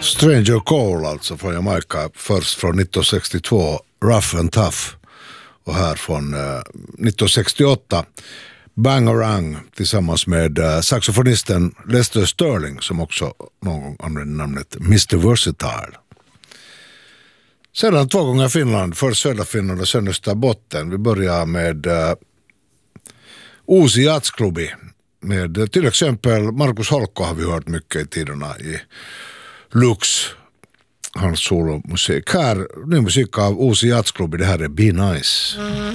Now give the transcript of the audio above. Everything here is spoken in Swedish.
Stranger Cole alltså från Jamaica, först från 1962, Rough and Tough, och här från 1968 Bangarang tillsammans med saxofonisten Lester Sterling, som också någon gång använde namnet Mr. Versatile. Sedan 2 gånger Finland, först södra Finland och sen Österbotten. Vi börjar med Uusi Jatsklubi med till exempel Markus Holkko, har vi hört mycket i tiderna i Lux, hans solomusik. Här, ny musik av Uusi Jatsklubi, det här är Be Nice.